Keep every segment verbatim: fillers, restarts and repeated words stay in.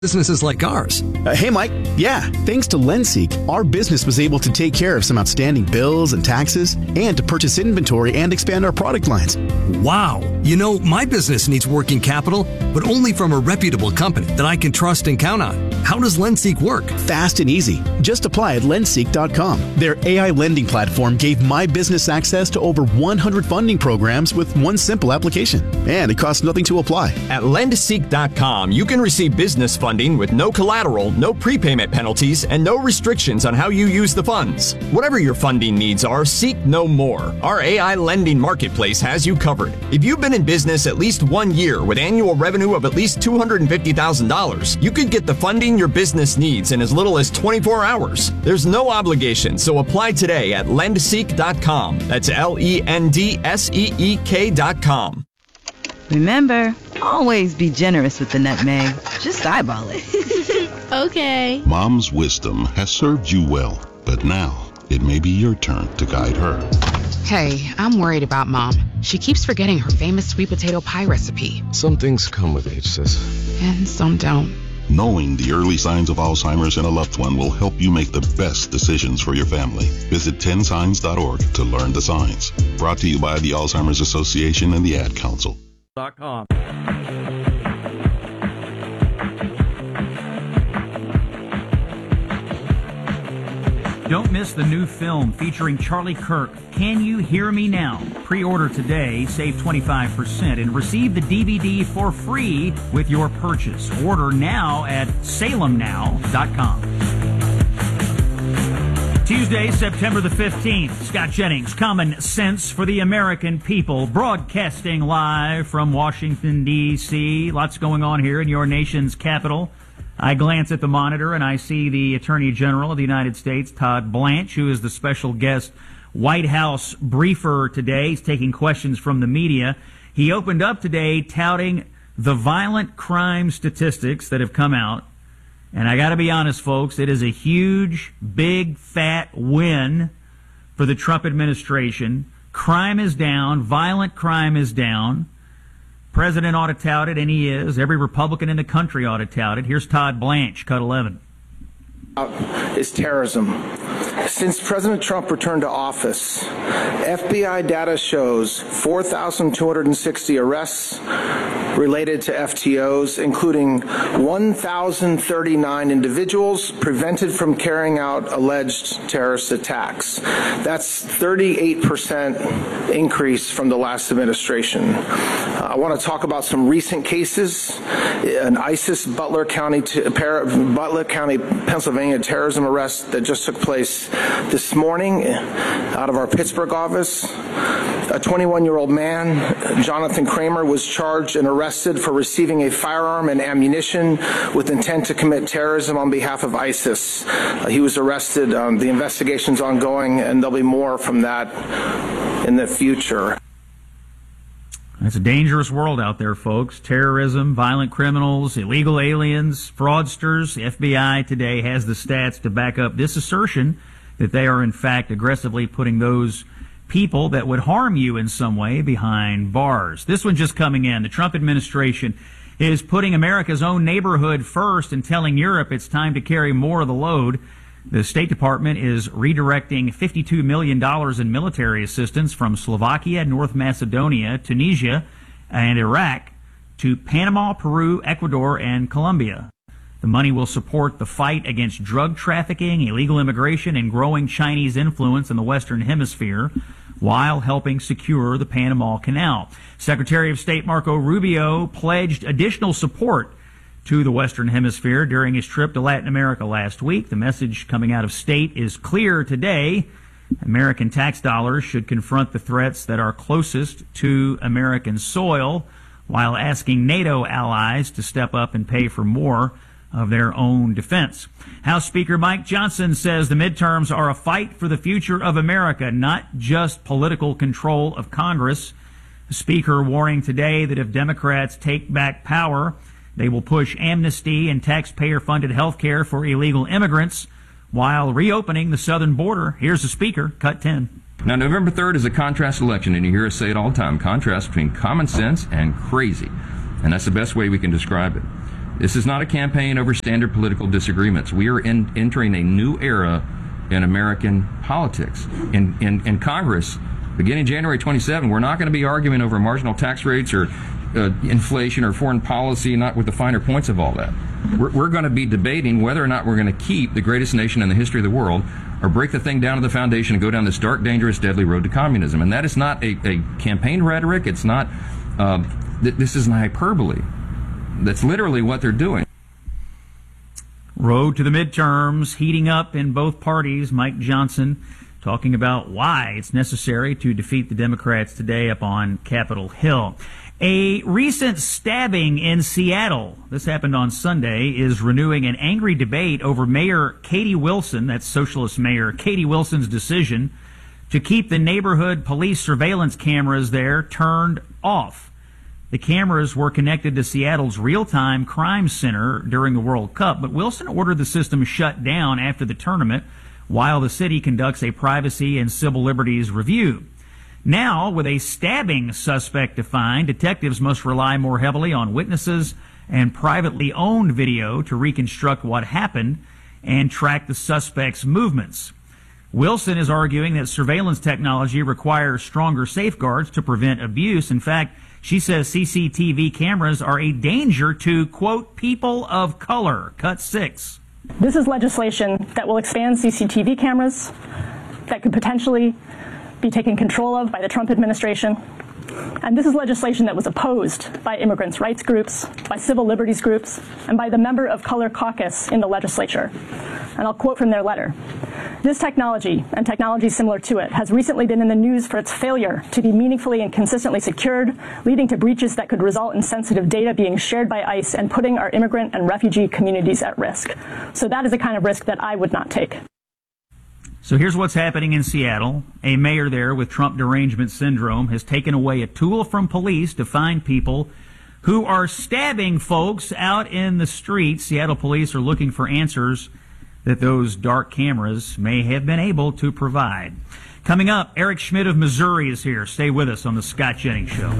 businesses like ours. Uh, hey, Mike. Yeah, thanks to LendSeek, our business was able to take care of some outstanding bills and taxes and to purchase inventory and expand our product lines. Wow. You know, my business needs working capital, but only from a reputable company that I can trust and count on. How does LendSeek work? Fast and easy. Just apply at lendseek dot com. Their A I lending platform gave my business access to over one hundred funding programs with one simple application. And it costs nothing to apply. At lendseek dot com, you can receive business funding with no collateral, no prepayment penalties, and no restrictions on how you use the funds. Whatever your funding needs are, seek no more. Our A I lending marketplace has you covered. If you've been in business at least one year with annual revenue of at least two hundred fifty thousand dollars, you could get the funding your business needs in as little as twenty-four hours. There's no obligation, so apply today at lendseek dot com. That's L E N D S E E K dot com. Remember, always be generous with the nutmeg. Just eyeball it. Okay. Mom's wisdom has served you well, but now it may be your turn to guide her. Hey, I'm worried about Mom. She keeps forgetting her famous sweet potato pie recipe. Some things come with age, sis. And some don't. Knowing the early signs of Alzheimer's in a loved one will help you make the best decisions for your family. Visit ten signs dot org to learn the signs. Brought to you by the Alzheimer's Association and the Ad Council. .com. Don't miss the new film featuring Charlie Kirk, Can You Hear Me Now? Pre-order today, save twenty-five percent, and receive the D V D for free with your purchase. Order now at salem now dot com. Tuesday, September the fifteenth, Scott Jennings, Common Sense for the American People, broadcasting live from Washington, D C Lots going on here in your nation's capital. I glance at the monitor and I see the Attorney General of the United States, Todd Blanche, who is the special guest White House briefer today. He's taking questions from the media. He opened up today touting the violent crime statistics that have come out. And I got to be honest, folks, it is a huge, big, fat win for the Trump administration. Crime is down. Violent crime is down. President ought to tout it, and he is. Every Republican in the country ought to tout it. Here's Todd Blanche, cut eleven. Is terrorism. Since President Trump returned to office, F B I data shows four thousand two hundred sixty arrests related to F T Os, including one thousand thirty-nine individuals prevented from carrying out alleged terrorist attacks. That's thirty-eight percent increase from the last administration. Uh, I want to talk about some recent cases. An ISIS Butler County, Butler County, Pennsylvania terrorism arrest that just took place this morning out of our Pittsburgh office. A twenty-one-year-old man, Jonathan Kramer, was charged and arrested for receiving a firearm and ammunition with intent to commit terrorism on behalf of ISIS. Uh, he was arrested. Um, the investigation's ongoing, and there'll be more from that in the future. It's a dangerous world out there, folks. Terrorism, violent criminals, illegal aliens, fraudsters. The F B I today has the stats to back up this assertion that they are, in fact, aggressively putting those people that would harm you in some way behind bars. This one just coming in. The Trump administration is putting America's own neighborhood first and telling Europe it's time to carry more of the load. The State Department is redirecting fifty-two million dollars in military assistance from Slovakia, North Macedonia, Tunisia, and Iraq to Panama, Peru, Ecuador, and Colombia. The money will support the fight against drug trafficking, illegal immigration, and growing Chinese influence in the Western Hemisphere, while helping secure the Panama Canal. Secretary of State Marco Rubio pledged additional support to the Western Hemisphere during his trip to Latin America last week. The message coming out of state is clear today. American tax dollars should confront the threats that are closest to American soil, while asking NATO allies to step up and pay for more of their own defense. House Speaker Mike Johnson says the midterms are a fight for the future of America, not just political control of Congress. The Speaker warning today that if Democrats take back power, they will push amnesty and taxpayer-funded health care for illegal immigrants while reopening the southern border. Here's the Speaker, cut ten. Now, November third is a contrast election, and you hear us say it all the time, contrast between common sense and crazy. And that's the best way we can describe it. This is not a campaign over standard political disagreements. We are in, entering a new era in American politics. In, in, in Congress, beginning January twenty-seventh, we're not going to be arguing over marginal tax rates or uh, inflation or foreign policy, not with the finer points of all that. We're, we're going to be debating whether or not we're going to keep the greatest nation in the history of the world or break the thing down to the foundation and go down this dark, dangerous, deadly road to communism. And that is not a, a campaign rhetoric. It's not, uh, th- this is an hyperbole. That's literally what they're doing. Road to the midterms heating up in both parties. Mike Johnson talking about why it's necessary to defeat the Democrats today up on Capitol Hill. A recent stabbing in Seattle, this happened on Sunday, is renewing an angry debate over Mayor Katie Wilson, that's Socialist Mayor Katie Wilson's decision to keep the neighborhood police surveillance cameras there turned off. The cameras were connected to Seattle's real-time crime center during the World Cup, but Wilson ordered the system shut down after the tournament while the city conducts a privacy and civil liberties review. Now, with a stabbing suspect defined, detectives must rely more heavily on witnesses and privately owned video to reconstruct what happened and track the suspect's movements. Wilson is arguing that surveillance technology requires stronger safeguards to prevent abuse. In fact, she says C C T V cameras are a danger to, quote, people of color. Cut six. This is legislation that will expand C C T V cameras that could potentially be taken control of by the Trump administration. And this is legislation that was opposed by immigrants' rights groups, by civil liberties groups, and by the member of color caucus in the legislature. And I'll quote from their letter. This technology, and technology similar to it, has recently been in the news for its failure to be meaningfully and consistently secured, leading to breaches that could result in sensitive data being shared by ICE and putting our immigrant and refugee communities at risk. So that is the kind of risk that I would not take. So here's what's happening in Seattle. A mayor there with Trump derangement syndrome has taken away a tool from police to find people who are stabbing folks out in the streets. Seattle police are looking for answers that those dark cameras may have been able to provide. Coming up, Eric Schmidt of Missouri is here. Stay with us on the Scott Jennings Show.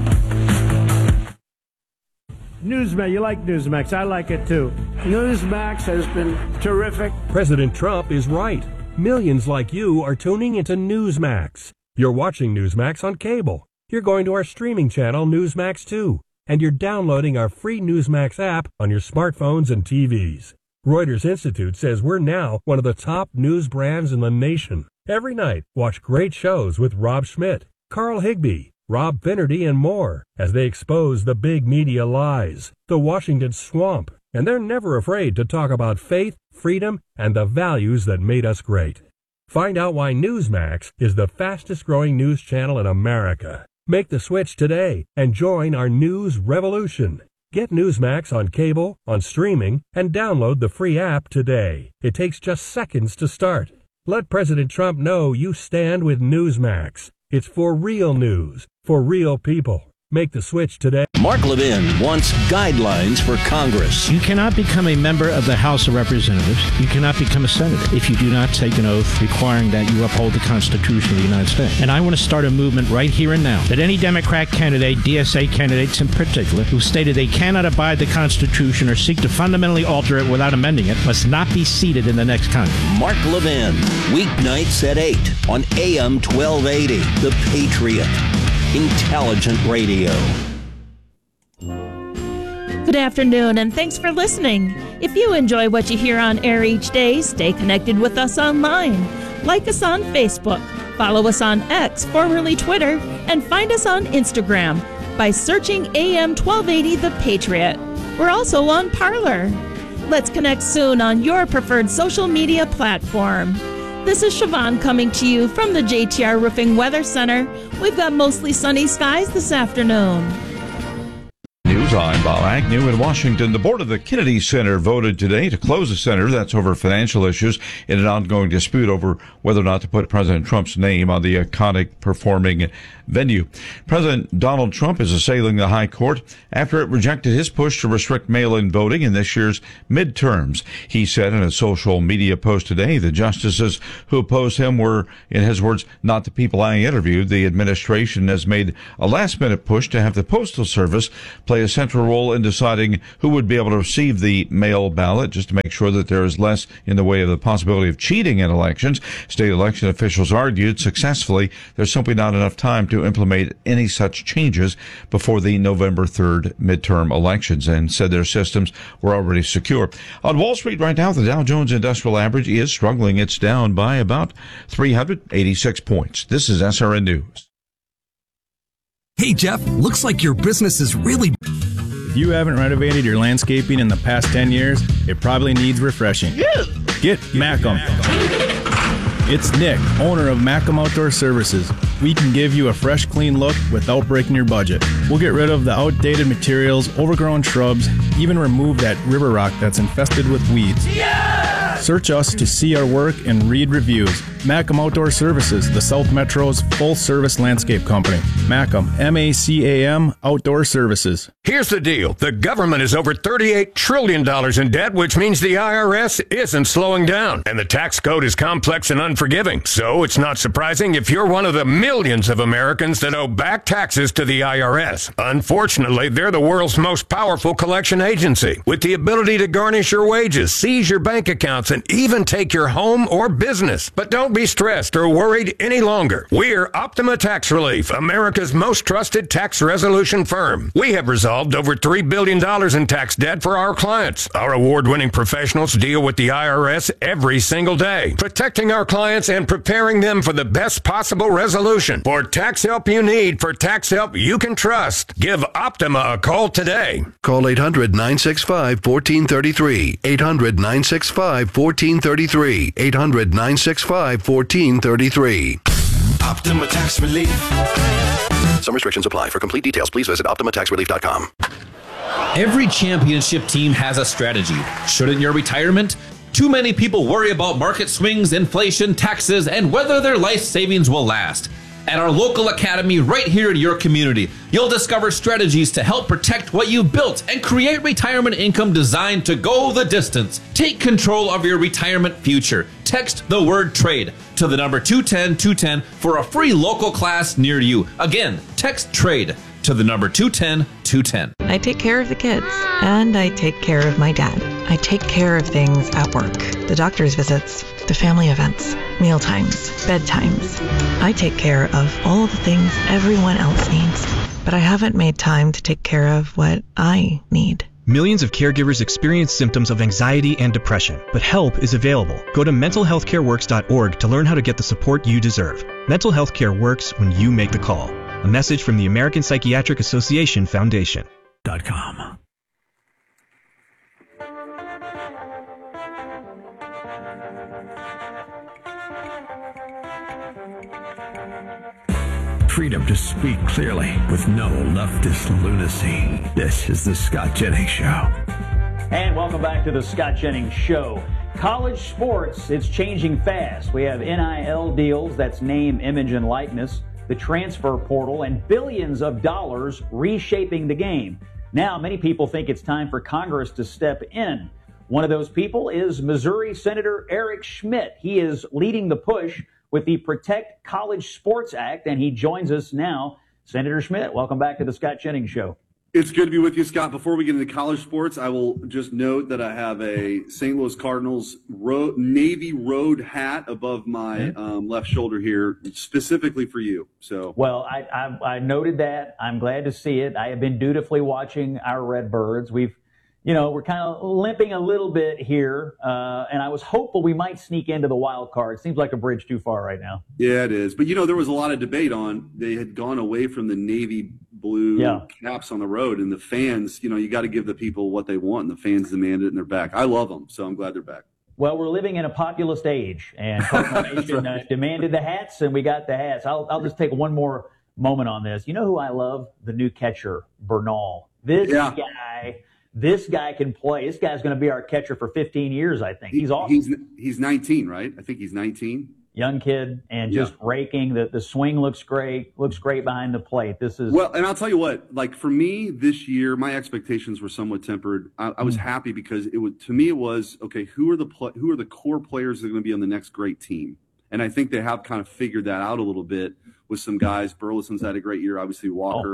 Newsmax, you like Newsmax. I like it too. Newsmax has been terrific. President Trump is right. Millions like you are tuning into Newsmax. You're watching Newsmax on cable. You're going to our streaming channel, Newsmax two. And you're downloading our free Newsmax app on your smartphones and T Vs. Reuters Institute says we're now one of the top news brands in the nation. Every night, watch great shows with Rob Schmidt, Carl Higbie, Rob Finnerty, and more as they expose the big media lies, the Washington swamp. And they're never afraid to talk about faith, freedom, and the values that made us great. Find out why Newsmax is the fastest growing news channel in America. Make the switch today and join our news revolution. Get Newsmax on cable, on streaming, and download the free app today. It takes just seconds to start. Let President Trump know you stand with Newsmax. It's for real news, for real people. Make the switch today. Mark Levin wants guidelines for Congress. You cannot become a member of the House of Representatives. You cannot become a senator if you do not take an oath requiring that you uphold the Constitution of the United States. And I want to start a movement right here and now that any Democrat candidate, D S A candidates in particular, who stated they cannot abide the Constitution or seek to fundamentally alter it without amending it, must not be seated in the next Congress. Mark Levin, weeknights at eight on A M twelve eighty, The Patriot. Intelligent radio. Good afternoon, and thanks for listening. If you enjoy what you hear on air each day, stay connected with us online. Like us on Facebook, follow us on X, formerly Twitter, and find us on Instagram by searching A M twelve eighty The Patriot. We're also on Parler. Let's connect soon on your preferred social media platform. This is Siobhan coming to you from the J T R Roofing Weather Center. We've got mostly sunny skies this afternoon. News, I'm Bob Agnew in Washington. The board of the Kennedy Center voted today to close the center. That's over financial issues in an ongoing dispute over whether or not to put President Trump's name on the iconic performing venue. President Donald Trump is assailing the high court after it rejected his push to restrict mail-in voting in this year's midterms. He said in a social media post today the justices who opposed him were, in his words, not the people I interviewed. The administration has made a last-minute push to have the Postal Service play a central central role in deciding who would be able to receive the mail ballot, just to make sure that there is less in the way of the possibility of cheating in elections. State election officials argued successfully there's simply not enough time to implement any such changes before the November third midterm elections, and said their systems were already secure. On Wall Street right now, the Dow Jones Industrial Average is struggling. It's down by about three hundred eighty-six points. This is S R N News. Hey, Jeff, looks like your business is really... If you haven't renovated your landscaping in the past ten years, it probably needs refreshing. Yeah. Get Macum. It's Nick, owner of Macum Outdoor Services. We can give you a fresh, clean look without breaking your budget. We'll get rid of the outdated materials, overgrown shrubs, even remove that river rock that's infested with weeds. Yeah! Search us to see our work and read reviews. Macum Outdoor Services, the South Metro's full-service landscape company. Macum, M A C A M, Outdoor Services. Here's the deal. The government is over thirty-eight trillion dollars in debt, which means the I R S isn't slowing down. And the tax code is complex and unforgiving. So it's not surprising if you're one of the millions of Americans that owe back taxes to the I R S. Unfortunately, they're the world's most powerful collection agency, with the ability to garnish your wages, seize your bank accounts, and even take your home or business. But don't be stressed or worried any longer. We're Optima Tax Relief, America's most trusted tax resolution firm. We have resolved over three billion dollars in tax debt for our clients. Our award-winning professionals deal with the I R S every single day, protecting our clients and preparing them for the best possible resolution. For tax help you need, for tax help you can trust, give Optima a call today. Call eight hundred, nine six five, one four three three. eight hundred, nine six five, one four three three. eight hundred, nine six five, one four three three. Optima Tax Relief. Some restrictions apply. For complete details, please visit optima tax relief dot com. Every championship team has a strategy. Shouldn't your retirement? Too many people worry about market swings, inflation, taxes, and whether their life savings will last. At our local academy right here in your community, you'll discover strategies to help protect what you've built and create retirement income designed to go the distance. Take control of your retirement future. Text the word TRADE to the number two ten two ten for a free local class near you. Again, text TRADE to the number two ten two ten. I take care of the kids, and I take care of my dad. I take care of things at work, the doctor's visits, the family events, meal times, bedtimes. I take care of all the things everyone else needs, but I haven't made time to take care of what I need. Millions of caregivers experience symptoms of anxiety and depression, but help is available. Go to mental health care works dot org to learn how to get the support you deserve. Mental health care works when you make the call. A message from the American Psychiatric Association Foundation. .com. Freedom to speak clearly with no leftist lunacy. This is the Scott Jennings Show. And welcome back to the Scott Jennings Show. College sports, it's changing fast. We have N I L deals, that's name, image, and likeness, the transfer portal, and billions of dollars reshaping the game. Now, many people think it's time for Congress to step in. One of those people is Missouri Senator Eric Schmitt. He is leading the push with the Protect College Sports Act, and he joins us now. Senator Schmitt, welcome back to the Scott Jennings Show. It's good to be with you, Scott. Before we get into college sports, I will just note that I have a Saint Louis Cardinals road, Navy Road hat above my um, left shoulder here, specifically for you. So, well, I, I, I noted that. I'm glad to see it. I have been dutifully watching our Redbirds. We've You know, we're kind of limping a little bit here, uh, and I was hopeful we might sneak into the wild card. Seems like a bridge too far right now. Yeah, it is. But, you know, there was a lot of debate on they had gone away from the navy blue yeah. caps on the road, and the fans, you know, you got to give the people what they want, and the fans demand it, and they're back. I love them, so I'm glad they're back. Well, we're living in a populist age, and Cardinal Nation right. uh, demanded the hats, and we got the hats. I'll, I'll just take one more moment on this. You know who I love? The new catcher, Bernal. This yeah. guy... This guy can play. This guy's going to be our catcher for fifteen years, I think. He's awesome. He's, he's nineteen, right? I think he's nineteen. Young kid, and yeah. just raking. The, the swing looks great. Looks great behind the plate. This is well, and I'll tell you what. Like for me this year, my expectations were somewhat tempered. I, I was mm. happy because it was to me it was okay. Who are the pl- who are the core players that are going to be on the next great team? And I think they have kind of figured that out a little bit with some guys. Burleson's had a great year. Obviously, Walker. Oh.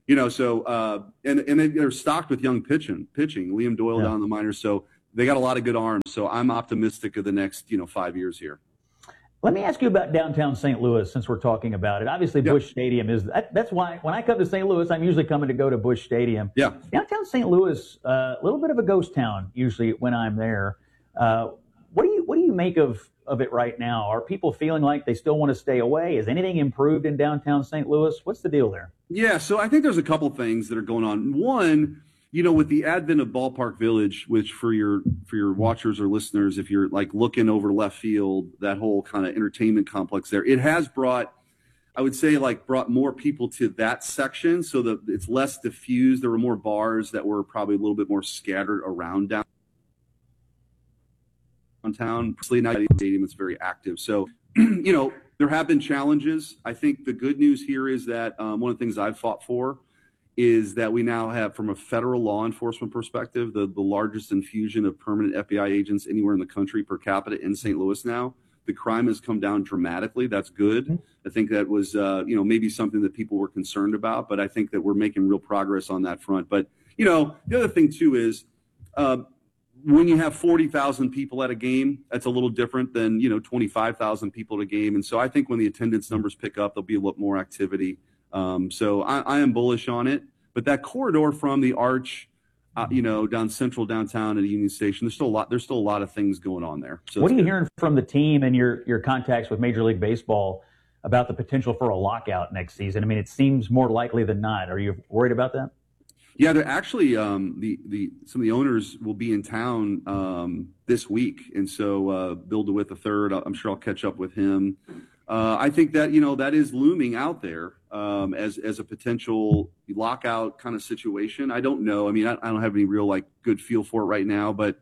You know, so uh, and and they're stocked with young pitching. Pitching, Liam Doyle Yeah. down in the minors, so they got a lot of good arms. So I'm optimistic of the next, you know, five years here. Let me ask you about downtown Saint Louis, since we're talking about it. Obviously, Yep. Busch Stadium is that, that's why when I come to Saint Louis, I'm usually coming to go to Busch Stadium. Yeah. Downtown Saint Louis, a uh, little bit of a ghost town usually when I'm there. Uh, what do you what do you make of of it right now? Are people feeling like they still want to stay away? Is anything improved in downtown Saint Louis? What's the deal there? Yeah, so I think there's a couple things that are going on. One, you know, with the advent of Ballpark Village, which for your for your watchers or listeners, if you're like looking over left field, that whole kind of entertainment complex there, it has brought, I would say, like brought more people to that section, so that it's less diffused. There were more bars that were probably a little bit more scattered around down. downtown. Now the stadium is very active. So, you know, there have been challenges. I think the good news here is that um, one of the things I've fought for is that we now have, from a federal law enforcement perspective, the, the largest infusion of permanent F B I agents anywhere in the country per capita in Saint Louis now. The crime has come down dramatically. That's good. I think that was, uh, you know, maybe something that people were concerned about, but I think that we're making real progress on that front. But, you know, the other thing, too, is uh, when you have forty thousand people at a game, that's a little different than, you know, twenty-five thousand people at a game. And so I think when the attendance numbers pick up, there'll be a lot more activity. Um, so I, I am bullish on it. But that corridor from the Arch, uh, you know, down central downtown at Union Station, there's still a lot. There's still a lot of things going on there. So What are you good. hearing from the team and your your contacts with Major League Baseball about the potential for a lockout next season? I mean, it seems more likely than not. Are you worried about that? Yeah, they're actually um, the the some of the owners will be in town um, this week, and so uh, Bill DeWitt the third. I'm sure I'll catch up with him. Uh, I think that, you know, that is looming out there um, as as a potential lockout kind of situation. I don't know. I mean, I, I don't have any real like good feel for it right now, but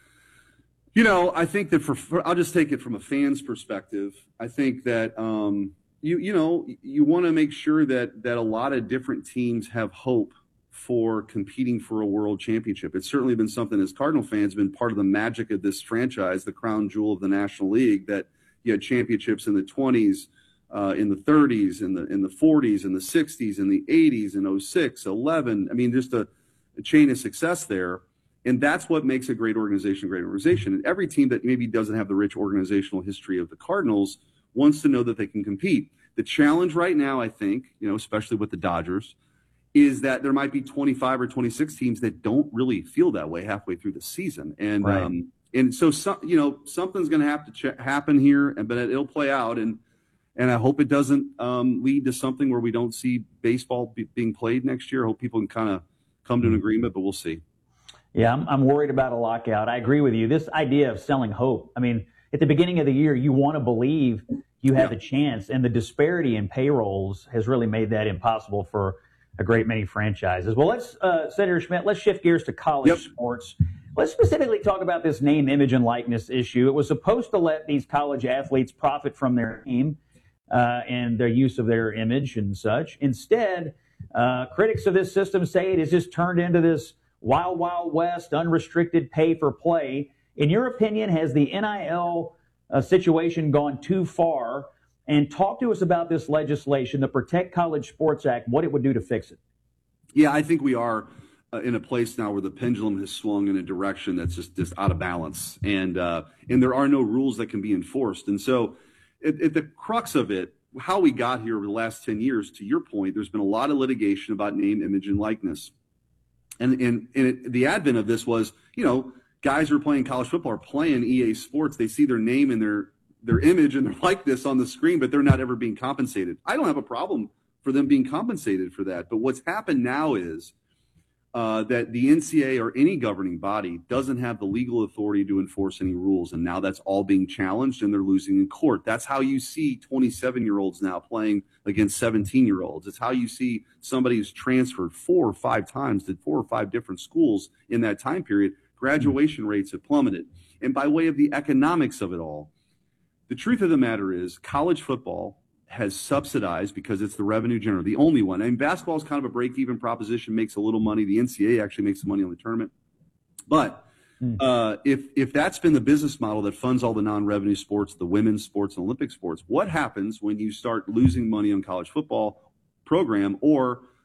you know, I think that for, for I'll just take it from a fan's perspective. I think that um, you you know you want to make sure that that a lot of different teams have hope for competing for a world championship. It's certainly been something as Cardinal fans been part of the magic of this franchise, the crown jewel of the National League, that you had championships in the twenties, uh, in the thirties, in the in the forties, in the sixties, in the eighties, in oh six, eleven. I mean, just a, a chain of success there. And that's what makes a great organization a great organization. And every team that maybe doesn't have the rich organizational history of the Cardinals wants to know that they can compete. The challenge right now, I think, you know, especially with the Dodgers, is that there might be twenty-five or twenty-six teams that don't really feel that way halfway through the season. And Right. um, and so, some, you know, something's going to have to ch- happen here, and but it'll play out. And and I hope it doesn't um, lead to something where we don't see baseball be- being played next year. I hope people can kind of come to an agreement, but we'll see. Yeah, I'm, I'm worried about a lockout. I agree with you. This idea of selling hope. I mean, at the beginning of the year, you want to believe you have a chance, and the disparity in payrolls has really made that impossible for a great many franchises. Well, let's, uh, Senator Schmidt, let's shift gears to college Yep. sports. Let's specifically talk about this name, image, and likeness issue. It was supposed to let these college athletes profit from their name uh, and their use of their image and such. Instead, uh, critics of this system say it has just turned into this wild, wild west, unrestricted pay for play. In your opinion, has the N I L uh, situation gone too far? And talk to us about this legislation, the Protect College Sports Act, what it would do to fix it. Yeah, I think we are uh, in a place now where the pendulum has swung in a direction that's just, just out of balance, and uh, and there are no rules that can be enforced. And so, at, at the crux of it, how we got here over the last ten years, to your point, there's been a lot of litigation about name, image, and likeness. And and, and it, the advent of this was, you know, guys who are playing college football are playing E A Sports. They see their name and their their image and their likeness on the screen, but they're not ever being compensated. I don't have a problem for them being compensated for that. But what's happened now is uh, that the N C A A or any governing body doesn't have the legal authority to enforce any rules. And now that's all being challenged and they're losing in court. That's how you see twenty-seven-year-olds now playing against seventeen-year-olds. It's how you see somebody who's transferred four or five times to four or five different schools in that time period. Graduation rates have plummeted. And by way of the economics of it all, the truth of the matter is college football has subsidized, because it's the revenue generator, the only one. I mean, basketball is kind of a break-even proposition, makes a little money. The N C A A actually makes some money on the tournament. But uh, if if that's been the business model that funds all the non-revenue sports, the women's sports and Olympic sports, what happens when you start losing money on college football program or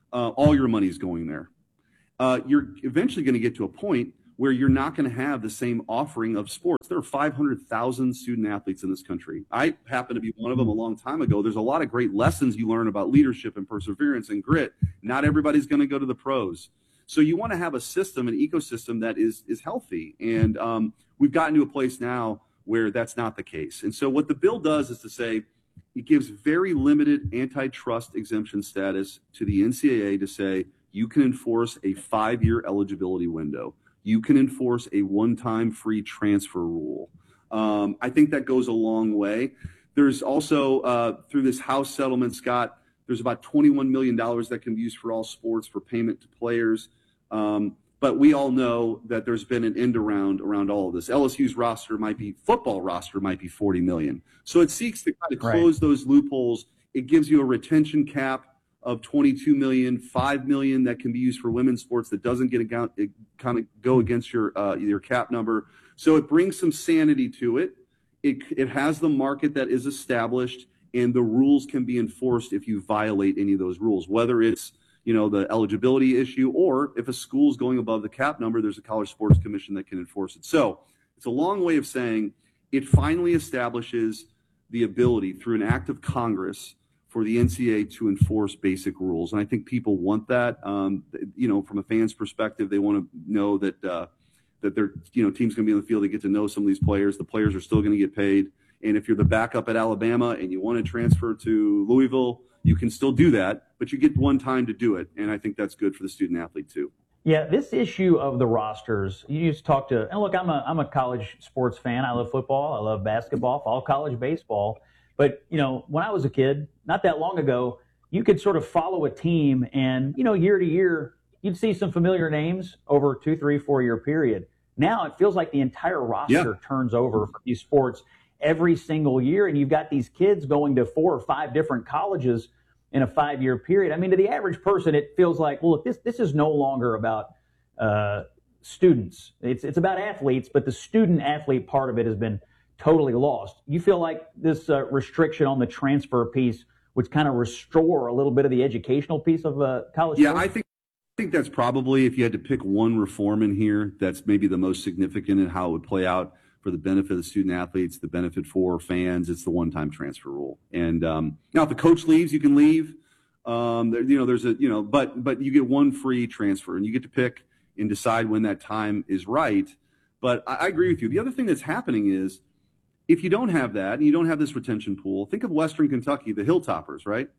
uh, all your money's going there. Uh, you're eventually going to get to a point where you're not going to have the same offering of sports. There are five hundred thousand student athletes in this country. I happen to be one of them a long time ago. There's a lot of great lessons you learn about leadership and perseverance and grit. Not everybody's going to go to the pros. So you want to have a system, an ecosystem that is is healthy. And um, we've gotten to a place now where that's not the case. And so what the bill does is to say it gives very limited antitrust exemption status to the N C double A to say you can enforce a five-year eligibility window. You can enforce a one-time free transfer rule. Um, I think that goes a long way. There's also, uh, through this House settlement, Scott, there's about twenty-one million dollars that can be used for all sports for payment to players. Um, but we all know that there's been an end around around all of this. L S U's roster might be, football roster might be forty million dollars. So it seeks to kind of close right. those loopholes. It gives you a retention cap of twenty-two million dollars, five million dollars that can be used for women's sports that doesn't get a, it kind of go against your uh, your cap number. So it brings some sanity to it. It it has the market that is established, and the rules can be enforced if you violate any of those rules, whether it's you know the eligibility issue or if a school's going above the cap number, there's a College Sports Commission that can enforce it. So it's a long way of saying it finally establishes the ability through an act of Congress for the N C double A to enforce basic rules. And I think people want that. Um, you know, from a fan's perspective, they want to know that uh, that their you know team's going to be on the field. They get to know some of these players. The players are still going to get paid. And if you're the backup at Alabama and you want to transfer to Louisville, you can still do that, but you get one time to do it. And I think that's good for the student athlete too. Yeah, this issue of the rosters, you used to talk to, and look, I'm a I'm a college sports fan. I love football. I love basketball, all college baseball. But, you know, when I was a kid, not that long ago, you could sort of follow a team and, you know, year to year, you'd see some familiar names over a two, three, four year period. Now it feels like the entire roster yeah. turns over for these sports every single year. And you've got these kids going to four or five different colleges in a five year period. I mean, to the average person, it feels like, well, look, this, this is no longer about uh, students. It's, it's about athletes, but the student athlete part of it has been totally lost. You feel like this uh, restriction on the transfer piece would kind of restore a little bit of the educational piece of uh, college yeah, sports? I think I think that's probably, if you had to pick one reform in here, that's maybe the most significant in how it would play out for the benefit of the student athletes, the benefit for fans. It's the one-time transfer rule. And um, now, if the coach leaves, you can leave. Um, there, you know, there's a you know, but but you get one free transfer, and you get to pick and decide when that time is right. But I, I agree with you. The other thing that's happening is, if you don't have that and you don't have this retention pool, think of Western Kentucky, the Hilltoppers, right?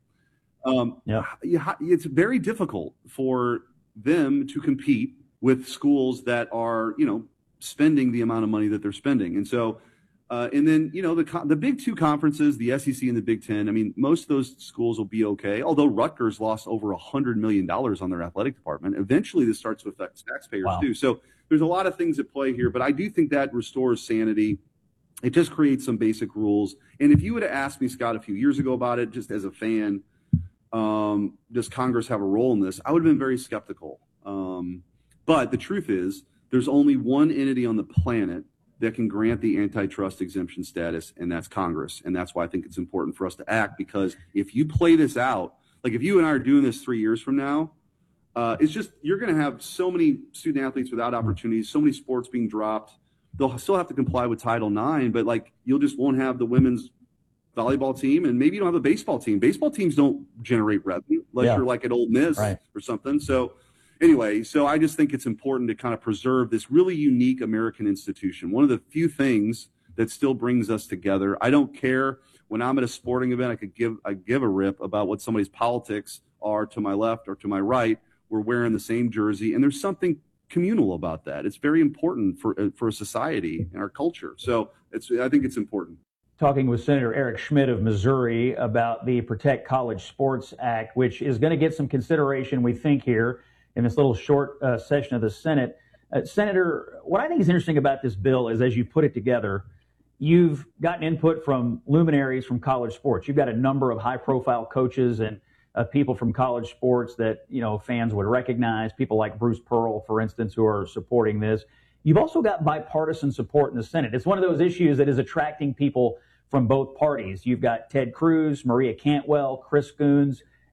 Um, yeah. It's very difficult for them to compete with schools that are, you know, spending the amount of money that they're spending. And so, uh, and then, you know, the the big two conferences, the S E C and the Big Ten, I mean, most of those schools will be okay, although Rutgers lost over one hundred million dollars on their athletic department. Eventually, this starts to affect taxpayers, wow. too. So there's a lot of things at play here, but I do think that restores sanity. It just creates some basic rules. And if you would have asked me, Scott, a few years ago about it, just as a fan, um, does Congress have a role in this? I would have been very skeptical. Um, but the truth is, there's only one entity on the planet that can grant the antitrust exemption status, and that's Congress. And that's why I think it's important for us to act, because if you play this out, like if you and I are doing this three years from now, uh, it's just, you're going to have so many student athletes without opportunities, so many sports being dropped. They'll still have to comply with Title nine, but like you'll just won't have the women's volleyball team, and maybe you don't have a baseball team. Baseball teams don't generate revenue unless yeah. you're like at Ole Miss right. or something. So anyway, so I just think it's important to kind of preserve this really unique American institution. One of the few things that still brings us together. I don't care when I'm at a sporting event, I could give I give a rip about what somebody's politics are to my left or to my right. We're wearing the same jersey, and there's something communal about that. It's very important for uh, for a society and our culture. So it's I think it's important. Talking with Senator Eric Schmitt of Missouri about the Protect College Sports Act, which is going to get some consideration, we think, here in this little short uh, session of the Senate. Uh, Senator, what I think is interesting about this bill is, as you put it together, you've gotten input from luminaries from college sports. You've got a number of high-profile coaches and Uh, people from college sports that, you know, fans would recognize, people like Bruce Pearl, for instance, who are supporting this. You've also got bipartisan support in the Senate. It's one of those issues that is attracting people from both parties. You've got Ted Cruz, Maria Cantwell, Chris Coons,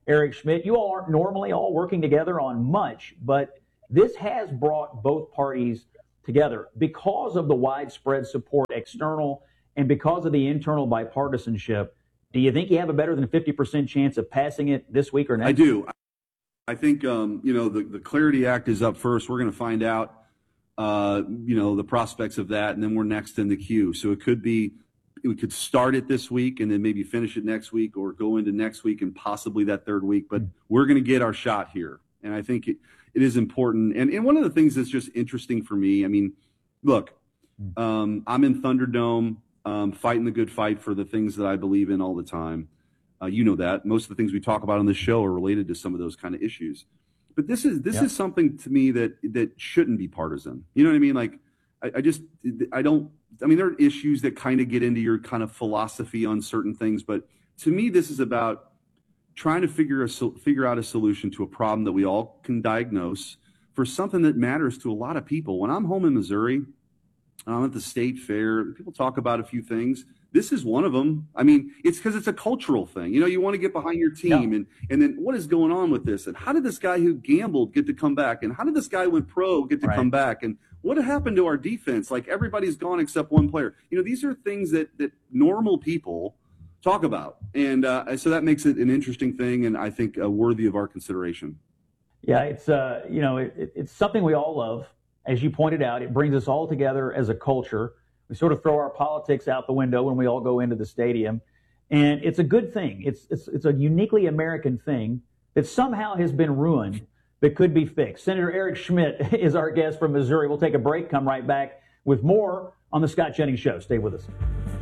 Eric Schmidt. You all aren't normally all working together on much, but this has brought both parties together because of the widespread support external and because of the internal bipartisanship. Do you think you have a better than fifty percent chance of passing it this week or next? I do. I think, um, you know, the, the Clarity Act is up first. We're going to find out, uh, you know, the prospects of that, and then we're next in the queue. So it could be, we could start it this week and then maybe finish it next week, or go into next week and possibly that third week. But we're going to get our shot here. And I think it, it is important. And, and one of the things that's just interesting for me, I mean, look, um, I'm in Thunderdome, um, fighting the good fight for the things that I believe in all the time. Uh, you know that. Most of the things we talk about on this show are related to some of those kind of issues. But this is this yeah. is something to me that that shouldn't be partisan. You know what I mean? Like, I, I just, I don't, I mean, there are issues that kind of get into your kind of philosophy on certain things. But to me, this is about trying to figure a, figure out a solution to a problem that we all can diagnose for something that matters to a lot of people. When I'm home in Missouri, I'm at the state fair, people talk about a few things. This is one of them. I mean, it's because it's a cultural thing. You know, you want to get behind your team, yeah. and and then what is going on with this? And how did this guy who gambled get to come back? And how did this guy who went pro get to right. come back? And what happened to our defense? Like, everybody's gone except one player. You know, these are things that that normal people talk about, and uh, so that makes it an interesting thing, and I think uh, worthy of our consideration. Yeah, it's uh, you know, it, it's something we all love. As you pointed out, it brings us all together as a culture. We sort of throw our politics out the window when we all go into the stadium. And it's a good thing. It's, it's, it's a uniquely American thing that somehow has been ruined but could be fixed. Senator Eric Schmidt is our guest from Missouri. We'll take a break, come right back with more on The Scott Jennings Show. Stay with us.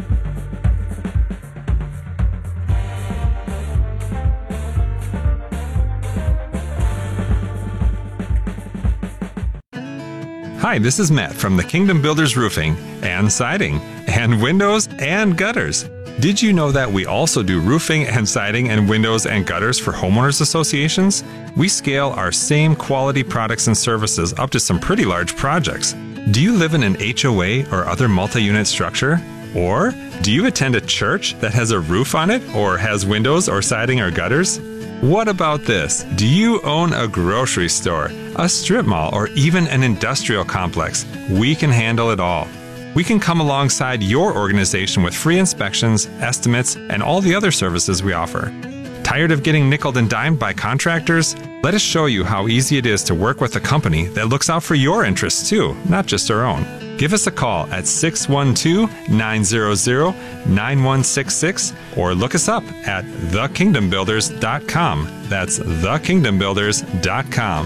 Hi, this is Matt from the Kingdom Builders Roofing and Siding and Windows and Gutters. Did you know that we also do roofing and siding and windows and gutters for homeowners associations? We scale our same quality products and services up to some pretty large projects. Do you live in an H O A or other multi-unit structure? Or do you attend a church that has a roof on it or has windows or siding or gutters? What about this? Do you own a grocery store, a strip mall, or even an industrial complex? We can handle it all. We can come alongside your organization with free inspections, estimates, and all the other services we offer. Tired of getting nickeled and dimed by contractors? Let us show you how easy it is to work with a company that looks out for your interests too, not just our own. Give us a call at six one two, nine zero zero, nine one six six or look us up at the kingdom builders dot com. That's the kingdom builders dot com.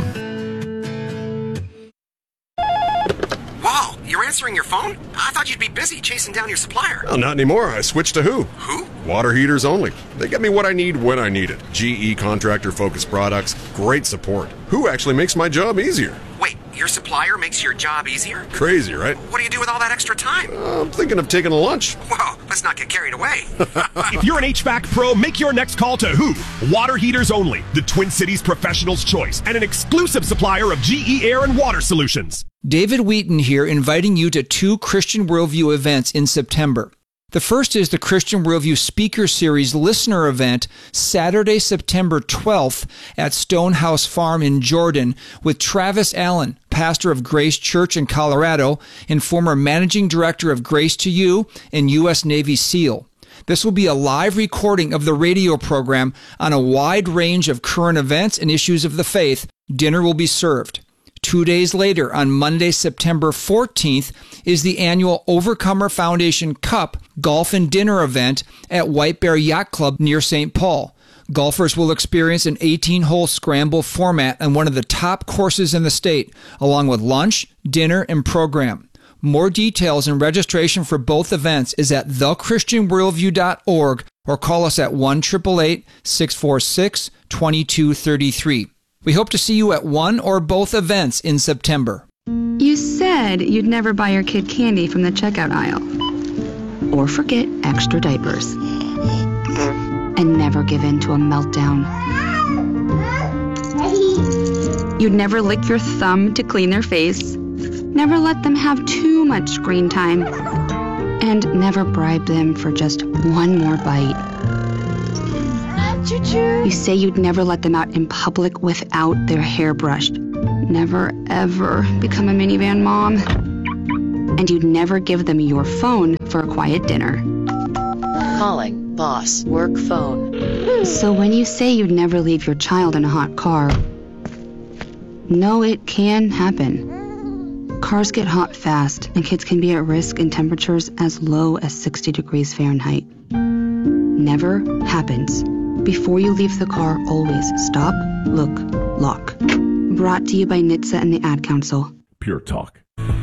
Wow, you're answering your phone? I thought you'd be busy chasing down your supplier. Well, not anymore. I switched to Who. Who? Water heaters only. They get me what I need when I need it. G E contractor-focused products, great support. Who actually makes my job easier. Wait, your supplier makes your job easier? Crazy, right? What do you do with all that extra time? Uh, I'm thinking of taking a lunch. Whoa, let's not get carried away. If you're an H V A C pro, make your next call to Who. Water heaters only, the Twin Cities professional's choice, and an exclusive supplier of G E air and water solutions. David Wheaton here, inviting you to two Christian Worldview events in September. The first is the Christian Worldview Speaker Series Listener Event, Saturday, September twelfth at Stonehouse Farm in Jordan with Travis Allen, pastor of Grace Church in Colorado and former managing director of Grace to You and U S Navy SEAL. This will be a live recording of the radio program on a wide range of current events and issues of the faith. Dinner will be served. Two days later, on Monday, September fourteenth, is the annual Overcomer Foundation Cup Golf and Dinner event at White Bear Yacht Club near Saint Paul. Golfers will experience an eighteen-hole scramble format on one of the top courses in the state, along with lunch, dinner, and program. More details and registration for both events is at the christian worldview dot org or call us at one eight eight eight, six four six, two two three three. We hope to see you at one or both events in September. You said you'd never buy your kid candy from the checkout aisle. Or forget extra diapers. And never give in to a meltdown. You'd never lick your thumb to clean their face. Never let them have too much screen time. And never bribe them for just one more bite. Choo-choo. You say you'd never let them out in public without their hair brushed. Never, ever become a minivan mom. And you'd never give them your phone for a quiet dinner. Calling boss work phone. So when you say you'd never leave your child in a hot car, no, it can happen. Cars get hot fast, and kids can be at risk in temperatures as low as sixty degrees Fahrenheit. Never happens. Before you leave the car, always stop, look, lock. Brought to you by N H T S A and the Ad Council. Pure Talk.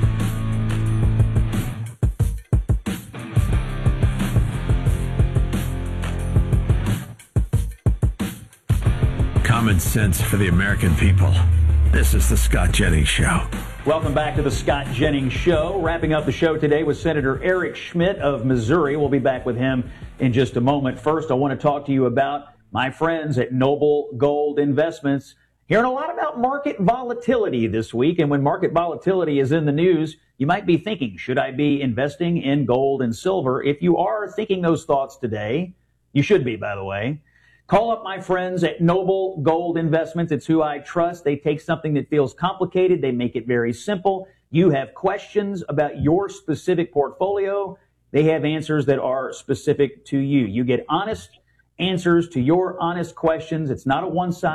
Common sense for the American people. This is the Scott Jennings Show. Welcome back to the Scott Jennings Show. Wrapping up the show today with Senator Eric Schmitt of Missouri. We'll be back with him in just a moment. First, I want to talk to you about my friends at Noble Gold Investments. Hearing a lot about market volatility this week, and when market volatility is in the news, you might be thinking, should I be investing in gold and silver? If you are thinking those thoughts today, you should be, by the way. Call up my friends at Noble Gold Investments. It's who I trust. They take something that feels complicated. They make it very simple. You have questions about your specific portfolio. They have answers that are specific to you. You get honest answers to your honest questions. It's not a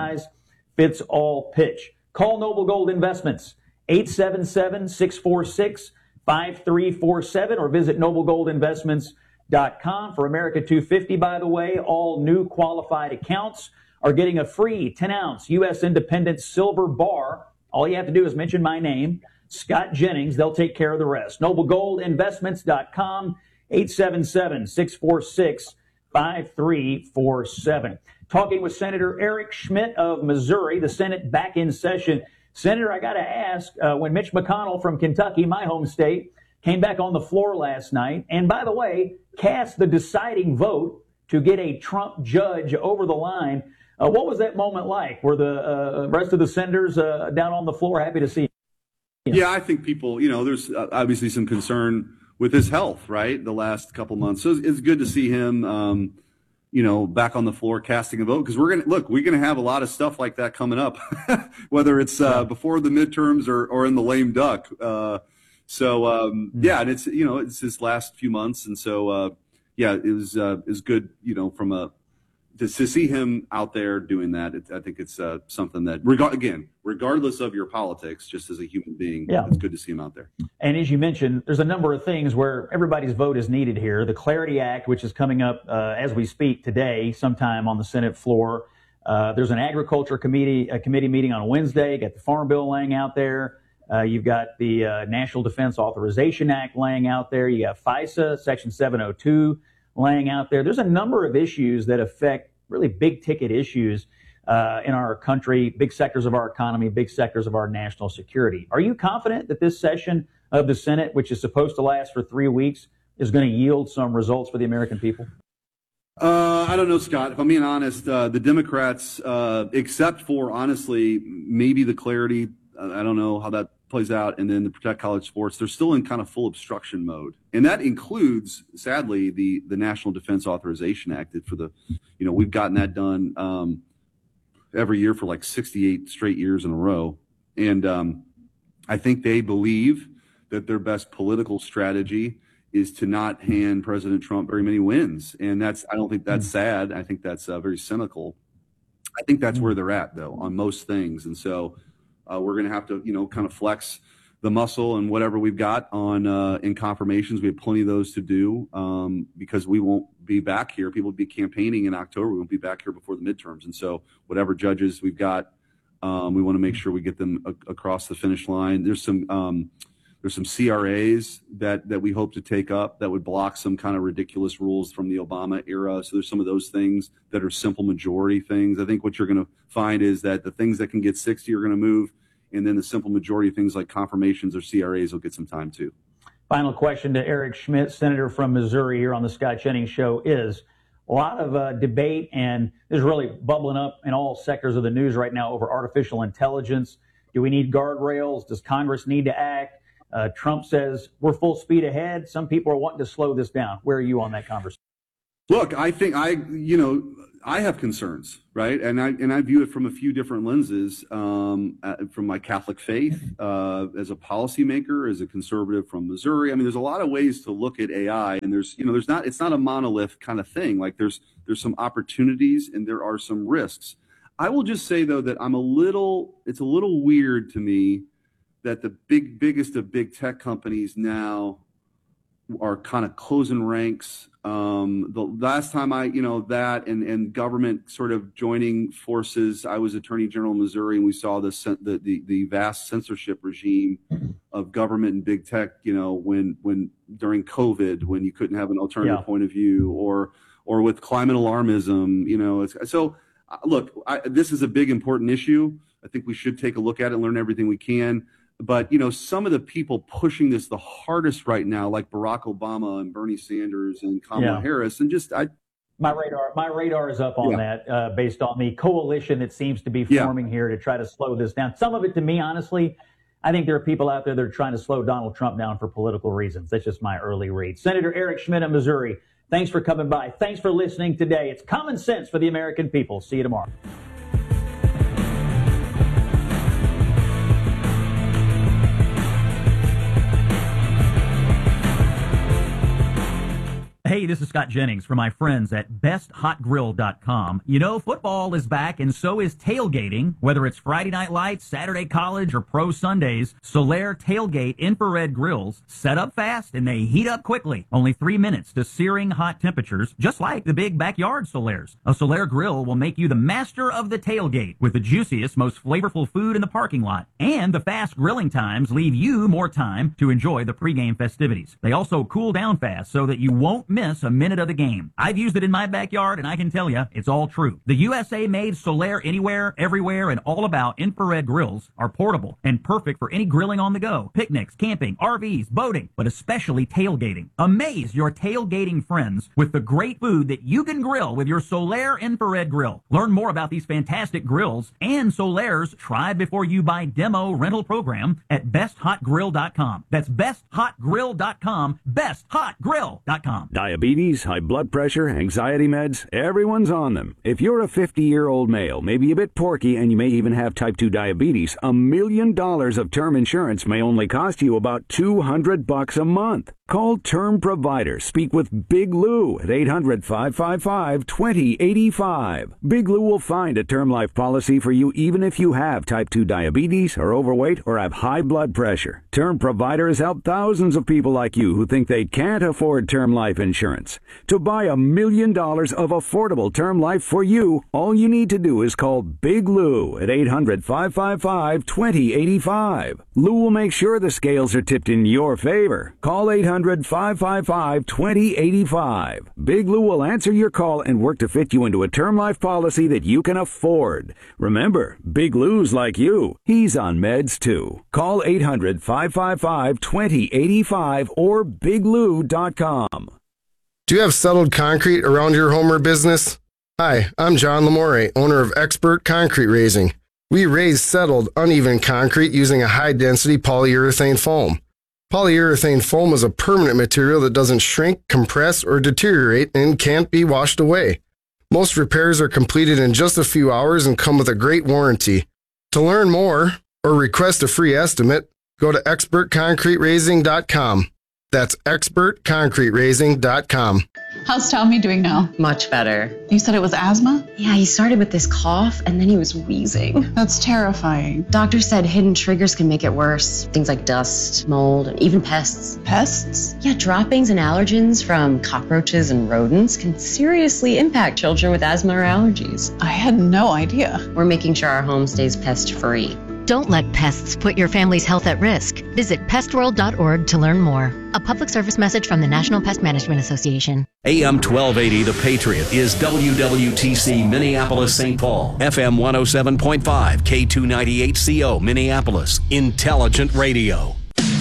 one-size-fits-all pitch. Call Noble Gold Investments, eight seven seven, six four six, five three four seven, or visit noble gold investments dot com. For America two fifty, by the way, all new qualified accounts are getting a free ten ounce U S Independent Silver Bar. All you have to do is mention my name, Scott Jennings. They'll take care of the rest. noble gold investments dot com, eight seven seven, six four six, five three four seven. Talking with Senator Eric Schmitt of Missouri, the Senate back in session. Senator, I got to ask, uh, when Mitch McConnell from Kentucky, my home state, came back on the floor last night, and by the way, cast the deciding vote to get a Trump judge over the line. Uh, what was that moment like? Were the uh, rest of the senators uh, down on the floor happy to see him? Yeah, I think people, you know, there's obviously some concern with his health, right, the last couple months. So it's good to see him, um, you know, back on the floor casting a vote, because we're going to, look, we're going to have a lot of stuff like that coming up, whether it's uh, before the midterms or, or in the lame duck. Uh So, um, yeah, and it's, you know, it's his last few months. And so, uh, yeah, it was, uh, it was good, you know, from a, to, to see him out there doing that. It, I think it's uh, something that, regard again, regardless of your politics, just as a human being, yeah. It's good to see him out there. And as you mentioned, there's a number of things where everybody's vote is needed here. The Clarity Act, which is coming up uh, as we speak today, sometime on the Senate floor. Uh, there's an agriculture committee, a committee meeting on Wednesday. Got the Farm Bill laying out there. Uh, you've got the uh, National Defense Authorization Act laying out there. You got FISA, Section seven oh two laying out there. There's a number of issues that affect really big ticket issues uh, in our country, big sectors of our economy, big sectors of our national security. Are you confident that this session of the Senate, which is supposed to last for three weeks, is going to yield some results for the American people? Uh, I don't know, Scott. If I'm being honest, uh, the Democrats, uh, except for, honestly, maybe the Clarity, I don't know how that plays out, and then the Protect College Sports, they're still in kind of full obstruction mode. And that includes, sadly, the the National Defense Authorization Act. For the, you know, we've gotten that done um, every year for like sixty-eight straight years in a row. And um, I think they believe that their best political strategy is to not hand President Trump very many wins. And that's, I don't think that's sad. I think that's uh, very cynical. I think that's where they're at, though, on most things. And so Uh, we're going to have to, you know, kind of flex the muscle and whatever we've got on uh, in confirmations. We have plenty of those to do um, because we won't be back here. People will be campaigning in October. We won't be back here before the midterms. And so whatever judges we've got, um, we want to make sure we get them a- across the finish line. There's some um, there's some C R As that, that we hope to take up that would block some kind of ridiculous rules from the Obama era. So there's some of those things that are simple majority things. I think what you're going to find is that the things that can get sixty are going to move. And then the simple majority of things like confirmations or C R As will get some time too. Final question to Eric Schmitt, Senator from Missouri, here on the Scott Jennings Show, is a lot of uh, debate, and this is really bubbling up in all sectors of the news right now over artificial intelligence. Do we need guardrails? Does Congress need to act? Uh, Trump says we're full speed ahead. Some people are wanting to slow this down. Where are you on that conversation? Look, I think I, you know, I have concerns, right? And I and I view it from a few different lenses, um, uh, from my Catholic faith, uh, as a policymaker, as a conservative from Missouri. I mean, there's a lot of ways to look at A I, and there's, you know, there's not, it's not a monolith kind of thing. Like there's there's some opportunities and there are some risks. I will just say though that I'm a little, it's a little weird to me that the big biggest of big tech companies now are kind of closing ranks. Um, the last time I, you know, that and, and government sort of joining forces, I was Attorney General of Missouri, and we saw the, the, the, the vast censorship regime of government and big tech, you know, when, when during COVID, when you couldn't have an alternative Yeah. point of view, or, or with climate alarmism, you know, it's, so uh, look, I, this is a big, important issue. I think we should take a look at it and learn everything we can. But, you know, some of the people pushing this the hardest right now, like Barack Obama and Bernie Sanders and Kamala Yeah. Harris, and just I, My radar, my radar is up on Yeah. that, uh, based on the coalition that seems to be Yeah. forming here to try to slow this down. Some of it, to me, honestly, I think there are people out there that are trying to slow Donald Trump down for political reasons. That's just my early read. Senator Eric Schmidt of Missouri, thanks for coming by. Thanks for listening today. It's common sense for the American people. See you tomorrow. Hey, this is Scott Jennings from my friends at best hot grill dot com. You know, football is back, and so is tailgating. Whether it's Friday Night Lights, Saturday College, or Pro Sundays, Solaire Tailgate infrared grills set up fast and they heat up quickly. Only three minutes to searing hot temperatures, just like the big backyard Solaire's. A Solaire grill will make you the master of the tailgate with the juiciest, most flavorful food in the parking lot. And the fast grilling times leave you more time to enjoy the pregame festivities. They also cool down fast so that you won't miss a minute of the game. I've used it in my backyard, and I can tell you, it's all true. The U S A-made Solaire Anywhere, Everywhere, and All About infrared grills are portable and perfect for any grilling on the go, picnics, camping, R Vs, boating, but especially tailgating. Amaze your tailgating friends with the great food that you can grill with your Solaire infrared grill. Learn more about these fantastic grills and Solaire's try before you buy demo rental program at best hot grill dot com. That's best hot grill dot com, best hot grill dot com. Diabetes, high blood pressure, anxiety meds, everyone's on them. If you're a fifty-year-old male, maybe a bit porky, and you may even have type two diabetes, a million dollars of term insurance may only cost you about two hundred bucks a month. Call Term Provider. Speak with Big Lou at eight hundred, five five five, two zero eight five. Big Lou will find a term life policy for you even if you have type two diabetes, are overweight, or have high blood pressure. Term Provider has helped thousands of people like you who think they can't afford term life insurance. To buy a million dollars of affordable term life for you, all you need to do is call Big Lou at eight hundred, five five five, two zero eight five. Lou will make sure the scales are tipped in your favor. Call eight hundred, five five five, two zero eight five. Big Lou will answer your call and work to fit you into a term life policy that you can afford. Remember, Big Lou's like you. He's on meds too. Call eight hundred, five five five, two zero eight five or big lou dot com. Do you have settled concrete around your home or business? Hi, I'm John Lamore, owner of Expert Concrete Raising. We raise settled, uneven concrete using a high-density polyurethane foam. Polyurethane foam is a permanent material that doesn't shrink, compress, or deteriorate and can't be washed away. Most repairs are completed in just a few hours and come with a great warranty. To learn more or request a free estimate, go to expert concrete raising dot com. That's expert concrete raising dot com. How's Tommy doing now? Much better. You said it was asthma? Yeah, he started with this cough and then he was wheezing. That's terrifying. Doctor said hidden triggers can make it worse. Things like dust, mold, and even pests. Pests? Yeah, droppings and allergens from cockroaches and rodents can seriously impact children with asthma or allergies. I had no idea. We're making sure our home stays pest-free. Don't let pests put your family's health at risk. Visit pest world dot org to learn more. A public service message from the National Pest Management Association. A M twelve eighty The Patriot is W W T C Minneapolis Saint Paul, F M one oh seven point five, K two ninety-eight C O Minneapolis, Intelligent Radio.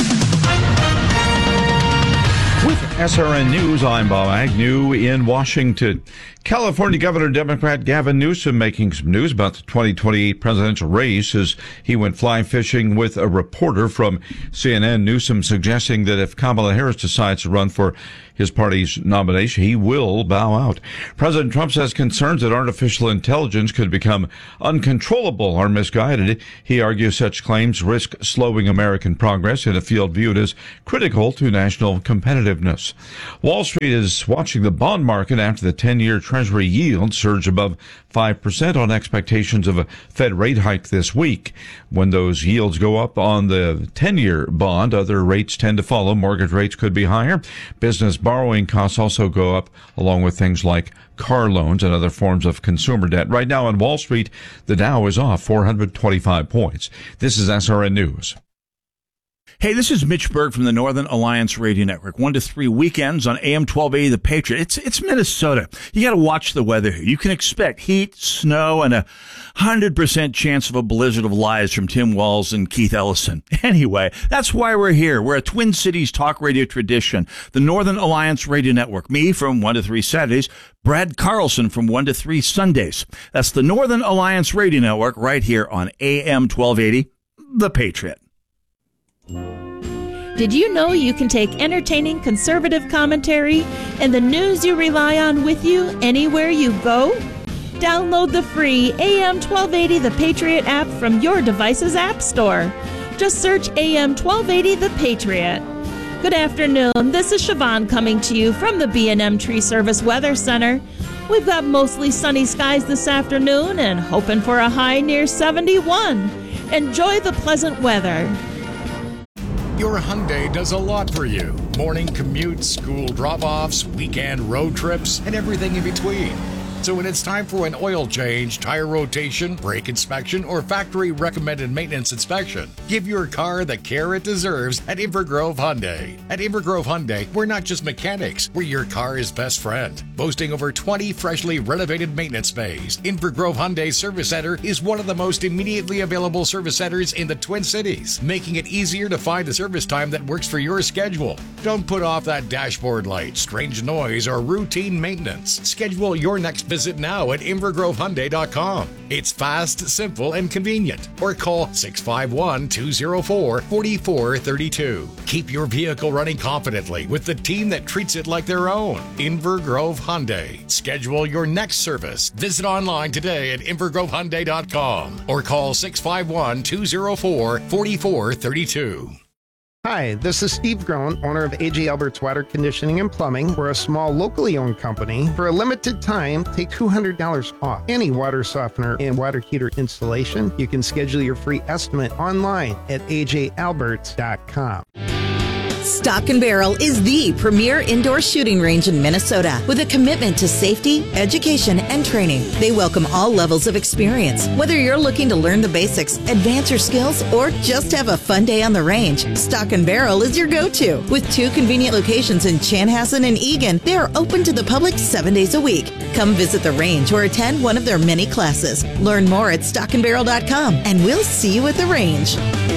With S R N News, I'm Bob Agnew in Washington. California Governor Democrat Gavin Newsom making some news about the twenty twenty-eight presidential race as he went fly fishing with a reporter from C N N. Newsom suggesting that if Kamala Harris decides to run for his party's nomination, he will bow out. President Trump says concerns that artificial intelligence could become uncontrollable are misguided. He argues such claims risk slowing American progress in a field viewed as critical to national competitiveness. Wall Street is watching the bond market after the ten-year Treasury yield surge above five percent on expectations of a Fed rate hike this week. When those yields go up on the ten-year bond, other rates tend to follow. Mortgage rates could be higher. Business borrowing costs also go up, along with things like car loans and other forms of consumer debt. Right now on Wall Street, the Dow is off four hundred twenty-five points. This is S R N News. Hey, this is Mitch Berg from the Northern Alliance Radio Network. One to three weekends on A M twelve eighty, The Patriot. It's it's Minnesota. You got to watch the weather here. You can expect heat, snow, and a one hundred percent chance of a blizzard of lies from Tim Walz and Keith Ellison. Anyway, that's why we're here. We're a Twin Cities talk radio tradition. The Northern Alliance Radio Network. Me from one to three Saturdays. Brad Carlson from one to three Sundays. That's the Northern Alliance Radio Network right here on A M twelve eighty, The Patriot. Did you know you can take entertaining conservative commentary and the news you rely on with you anywhere you go? Download the free A M twelve eighty The Patriot app from your device's app store. Just search A M twelve eighty The Patriot. Good afternoon. This is Siobhan coming to you from the B and M Tree Service Weather Center. We've got mostly sunny skies this afternoon and hoping for a high near seventy-one. Enjoy the pleasant weather. Your Hyundai does a lot for you. Morning commutes, school drop-offs, weekend road trips, and everything in between. So when it's time for an oil change, tire rotation, brake inspection, or factory recommended maintenance inspection, give your car the care it deserves at Invergrove Hyundai. At Invergrove Hyundai, we're not just mechanics, we're your car's best friend. Boasting over twenty freshly renovated maintenance bays, Invergrove Hyundai Service Center is one of the most immediately available service centers in the Twin Cities, making it easier to find a service time that works for your schedule. Don't put off that dashboard light, strange noise, or routine maintenance. Schedule your next visit now at invergrove hyundai dot com. It's fast, simple, and convenient. Or call six five one, two zero four, four four three two. Keep your vehicle running confidently with the team that treats it like their own. Invergrove Hyundai. Schedule your next service. Visit online today at invergrove hyundai dot com or call six five one, two zero four, four four three two. Hi, this is Steve Groen, owner of A J Alberts Water Conditioning and Plumbing. We're a small, locally owned company. For a limited time, take two hundred dollars off any water softener and water heater installation. You can schedule your free estimate online at a j alberts dot com. Stock and Barrel is the premier indoor shooting range in Minnesota with a commitment to safety, education, and training. They welcome all levels of experience. Whether you're looking to learn the basics, advance your skills, or just have a fun day on the range, Stock and Barrel is your go-to. With two convenient locations in Chanhassen and Eagan, they are open to the public seven days a week. Come visit the range or attend one of their many classes. Learn more at stock and barrel dot com, and we'll see you at the range.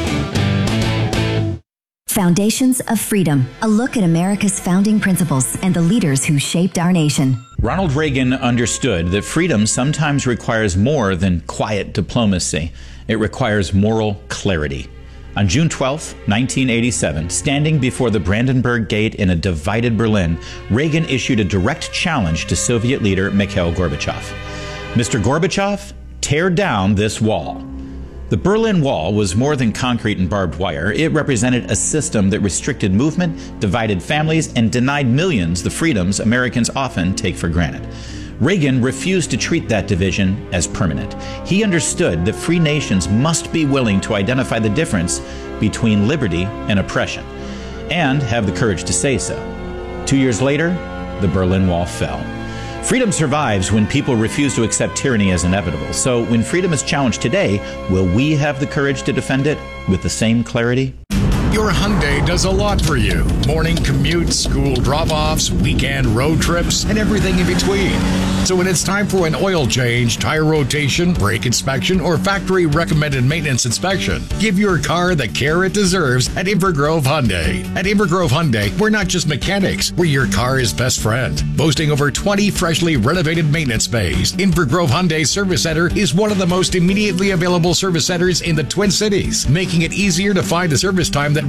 Foundations of Freedom, a look at America's founding principles and the leaders who shaped our nation. Ronald Reagan understood that freedom sometimes requires more than quiet diplomacy. It requires moral clarity. On June twelfth, nineteen eighty-seven, standing before the Brandenburg Gate in a divided Berlin, Reagan issued a direct challenge to Soviet leader Mikhail Gorbachev. Mister Gorbachev, tear down this wall. The Berlin Wall was more than concrete and barbed wire. It represented a system that restricted movement, divided families, and denied millions the freedoms Americans often take for granted. Reagan refused to treat that division as permanent. He understood that free nations must be willing to identify the difference between liberty and oppression, and have the courage to say so. Two years later, the Berlin Wall fell. Freedom survives when people refuse to accept tyranny as inevitable. So when freedom is challenged today, will we have the courage to defend it with the same clarity? Your Hyundai does a lot for you. Morning commutes, school drop-offs, weekend road trips, and everything in between. So when it's time for an oil change, tire rotation, brake inspection, or factory recommended maintenance inspection, give your car the care it deserves at Invergrove Hyundai. At Invergrove Hyundai, we're not just mechanics, we're your car's best friend. Boasting over twenty freshly renovated maintenance bays, Invergrove Hyundai Service Center is one of the most immediately available service centers in the Twin Cities, making it easier to find a service time that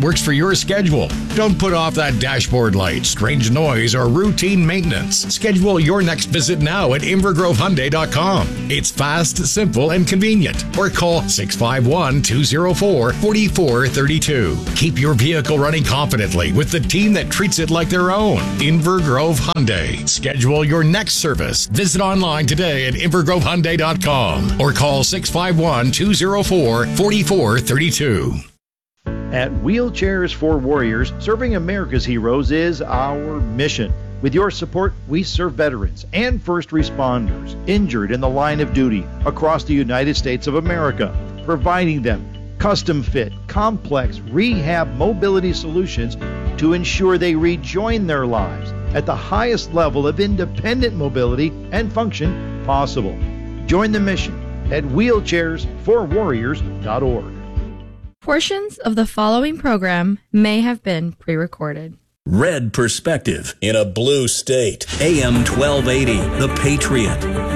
works for your schedule. Don't put off that dashboard light, strange noise, or routine maintenance. Schedule your next visit now at inver grove hyundai dot com. It's fast, simple, and convenient. Or call six five one, two oh four, four four three two. Keep your vehicle running confidently with the team that treats it like their own. Inver Grove Hyundai. Schedule your next service. Visit online today at inver grove hyundai dot com or call six five one, two oh four, four four three two. At Wheelchairs for Warriors, serving America's heroes is our mission. With your support, we serve veterans and first responders injured in the line of duty across the United States of America, providing them custom-fit, complex rehab mobility solutions to ensure they rejoin their lives at the highest level of independent mobility and function possible. Join the mission at wheelchairs for warriors dot org. Portions of the following program may have been pre-recorded. Red Perspective in a blue state. A M twelve eighty, The Patriot.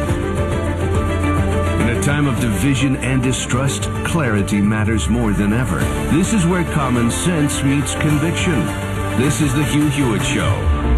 In a time of division and distrust, clarity matters more than ever. This is where common sense meets conviction. This is the Hugh Hewitt Show.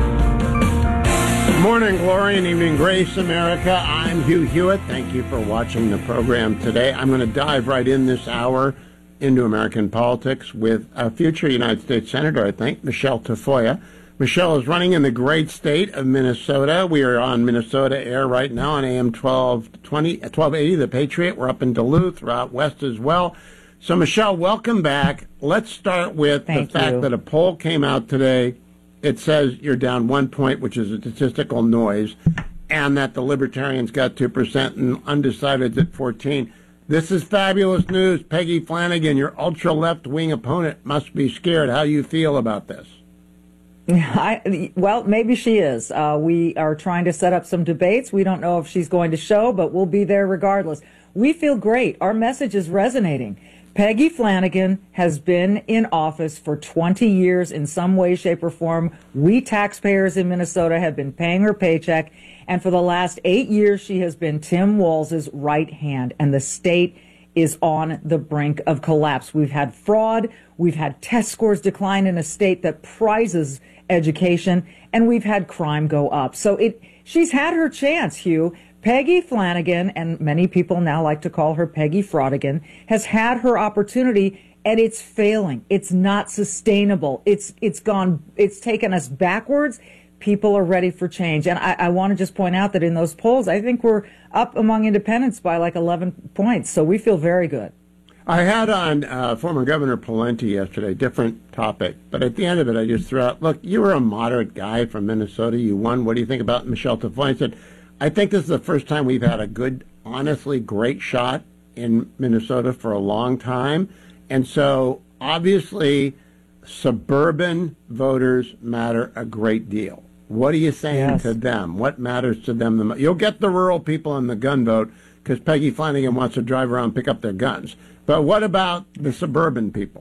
Good morning, glory, and evening grace, America. I'm Hugh Hewitt. Thank you for watching the program today. I'm going to dive right in this hour into American politics with a future United States Senator, I think, Michelle Tafoya. Michelle is running in the great state of Minnesota. We are on Minnesota air right now on A M twelve twenty, twelve eighty, The Patriot. We're up in Duluth, we're out west as well. So, Michelle, welcome back. Let's start with Thank the fact you. that a poll came out today. It says you're down one point, which is a statistical noise, and that the Libertarians got two percent and undecideds at fourteen. This is fabulous news. Peggy Flanagan, your ultra-left-wing opponent, must be scared. How do you feel about this? I, well, maybe she is. Uh, we are trying to set up some debates. We don't know if she's going to show, but we'll be there regardless. We feel great. Our message is resonating. Peggy Flanagan has been in office for twenty years in some way, shape, or form. We taxpayers in Minnesota have been paying her paycheck. And for the last eight years, she has been Tim Walz's right hand. And the state is on the brink of collapse. We've had fraud. We've had test scores decline in a state that prizes education. And we've had crime go up. So it she's had her chance, Hugh. Peggy Flanagan, and many people now like to call her Peggy Fraudigan, has had her opportunity, and it's failing. It's not sustainable. It's it's gone. It's taken us backwards. People are ready for change. And I, I want to just point out that in those polls, I think we're up among independents by like eleven points. So we feel very good. I had on uh, former Governor Pawlenty yesterday, different topic. But at the end of it, I just threw out, look, you were a moderate guy from Minnesota. You won. What do you think about Michelle Tafoya? I said, I think this is the first time we've had a good, honestly great shot in Minnesota for a long time. And so obviously suburban voters matter a great deal. What are you saying yes. to them? What matters to them the most? You'll get the rural people in the gun vote because Peggy Flanagan wants to drive around and pick up their guns. But what about the suburban people?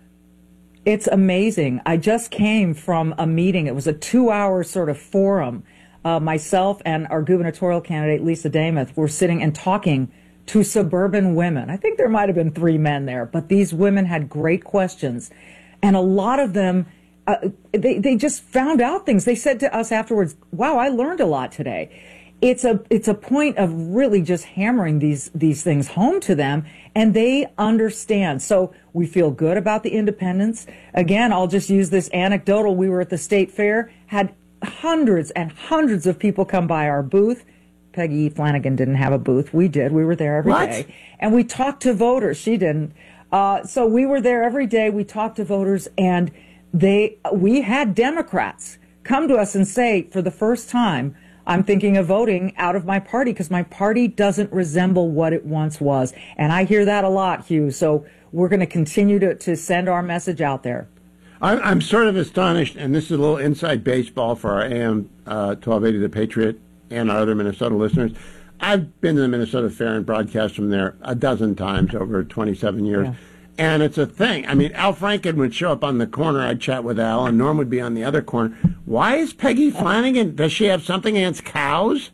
It's amazing. I just came from a meeting. It was a two-hour sort of forum. Uh, myself and our gubernatorial candidate, Lisa Demuth, were sitting and talking to suburban women. I think there might have been three men there, but these women had great questions. And a lot of them, uh, they, they just found out things. They said to us afterwards, wow, I learned a lot today. It's a it's a point of really just hammering these these things home to them, and they understand. So we feel good about the independents. Again, I'll just use this anecdotal. We were at the state fair, had hundreds and hundreds of people come by our booth. Peggy Flanagan didn't have a booth. We did. We were there every what? day. And we talked to voters. She didn't. Uh, so we were there every day. We talked to voters, and they we had Democrats come to us and say, for the first time, I'm thinking of voting out of my party because my party doesn't resemble what it once was. And I hear that a lot, Hugh. So we're going to continue to, to send our message out there. I'm, I'm sort of astonished, and this is a little inside baseball for our A M uh, twelve eighty The Patriot and our other Minnesota listeners. I've been to the Minnesota Fair and broadcast from there a dozen times over twenty-seven years. Yeah. And it's a thing. I mean, Al Franken would show up on the corner. I'd chat with Al, and Norm would be on the other corner. Why is Peggy Flanagan? Does she have something against cows?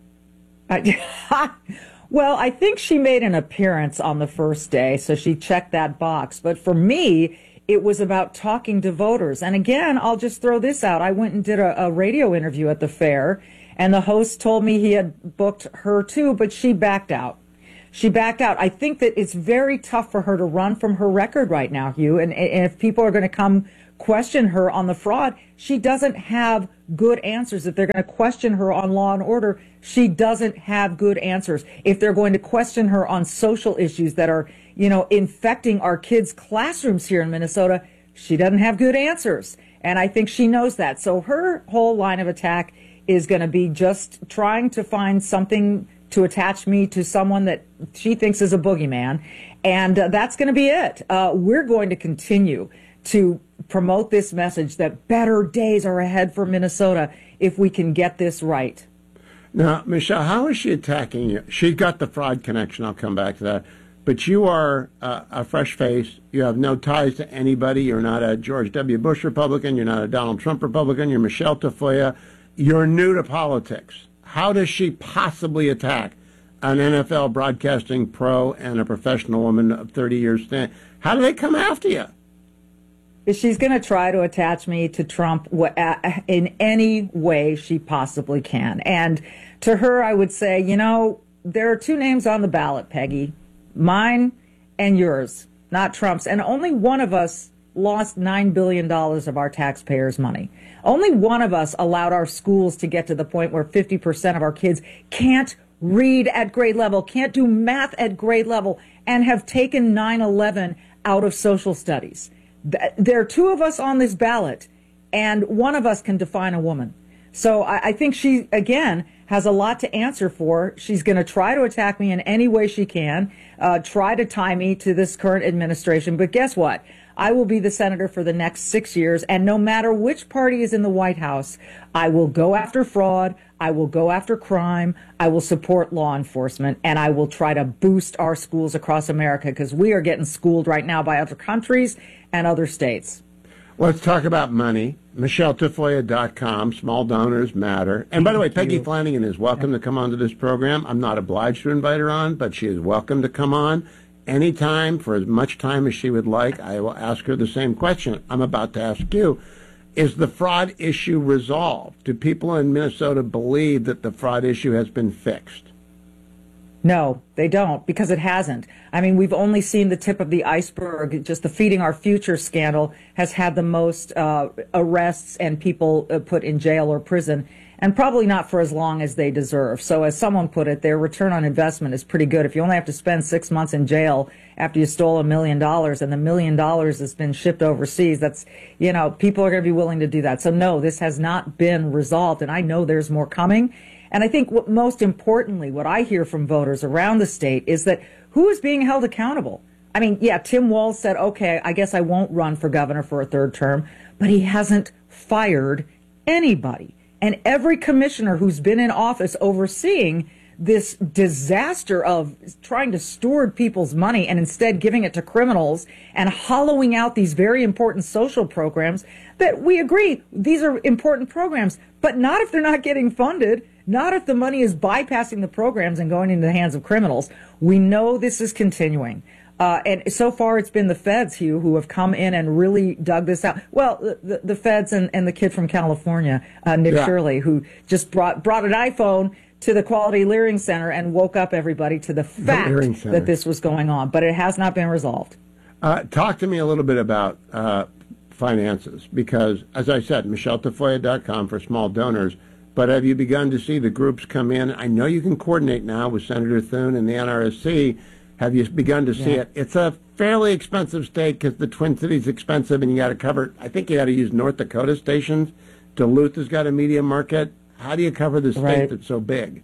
I, well, I think she made an appearance on the first day, so she checked that box. But for me, It was about talking to voters. And again, I'll just throw this out. I went and did a, a radio interview at the fair, and the host told me he had booked her too, but she backed out. She backed out. I think that it's very tough for her to run from her record right now, Hugh. And, and if people are going to come question her on the fraud, she doesn't have good answers. If they're going to question her on law and order, she doesn't have good answers. If they're going to question her on social issues that are, you know, infecting our kids' classrooms here in Minnesota, she doesn't have good answers. And I think she knows that. So her whole line of attack is going to be just trying to find something to attach me to someone that she thinks is a boogeyman. And uh, that's going to be it. Uh, we're going to continue to promote this message that better days are ahead for Minnesota if we can get this right. Now, Michelle, how is she attacking you? She got the fraud connection. I'll come back to that. But you are uh, a fresh face. You have no ties to anybody. You're not a George W. Bush Republican. You're not a Donald Trump Republican. You're Michelle Tafoya. You're new to politics. How does she possibly attack an N F L broadcasting pro and a professional woman of thirty years stand? How do they come after you? She's going to try to attach me to Trump in any way she possibly can. And to her, I would say, you know, there are two names on the ballot, Peggy, mine and yours, not Trump's. And only one of us lost nine billion dollars of our taxpayers' money. Only one of us allowed our schools to get to the point where fifty percent of our kids can't read at grade level, can't do math at grade level, and have taken nine eleven out of social studies. There are two of us on this ballot, and one of us can define a woman. So I, I think she, again, has a lot to answer for. She's going to try to attack me in any way she can, uh, try to tie me to this current administration. But guess what? I will be the senator for the next six years, and no matter which party is in the White House, I will go after fraud, I will go after crime, I will support law enforcement, and I will try to boost our schools across America, because we are getting schooled right now by other countries and other states. Let's talk about money. Michelle Tafoya dot com. Small donors matter. And by the way, Peggy Flanagan is welcome to come onto this program. I'm not obliged to invite her on, but she is welcome to come on anytime for as much time as she would like. I will ask her the same question I'm about to ask you. Is the fraud issue resolved? Do people in Minnesota believe that the fraud issue has been fixed? No, they don't, because it hasn't. I mean, we've only seen the tip of the iceberg. Just the Feeding Our Future scandal has had the most uh, arrests and people uh, put in jail or prison, and probably not for as long as they deserve. So as someone put it, their return on investment is pretty good. If you only have to spend six months in jail after you stole a million dollars and the million dollars has been shipped overseas, that's, you know, people are going to be willing to do that. So no, this has not been resolved, and I know there's more coming. And I think what, most importantly, what I hear from voters around the state is that who is being held accountable? I mean, yeah, Tim Walz said, okay, I guess I won't run for governor for a third term, but he hasn't fired anybody. And every commissioner who's been in office overseeing this disaster of trying to steward people's money and instead giving it to criminals and hollowing out these very important social programs that we agree, these are important programs, but not if they're not getting funded. Not if the money is bypassing the programs and going into the hands of criminals. We know this is continuing. Uh, and so far it's been the feds, Hugh, who have come in and really dug this out. Well, the, the feds and, and the kid from California, uh, Nick yeah. Shirley, who just brought, brought an iPhone to the Quality Learning Center and woke up everybody to the fact the that this was going on. But it has not been resolved. Uh, talk to me a little bit about uh, finances, because, as I said, Michelle Tafoya dot com for small donors. But have you begun to see the groups come in? I know you can coordinate now with Senator Thune and the N R S C. Have you begun to see yeah. it? It's a fairly expensive state because the Twin Cities is expensive, and you got to cover, I think you got to use North Dakota stations. Duluth has got a media market. How do you cover the state right. that's so big?